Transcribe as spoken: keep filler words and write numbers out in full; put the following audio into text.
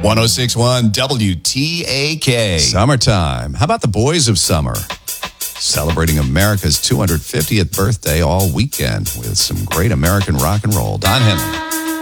one oh six point one W T A K. Summertime. How about the Boys of Summer? Celebrating America's two hundred fiftieth birthday all weekend with some great American rock and roll. Don Henley.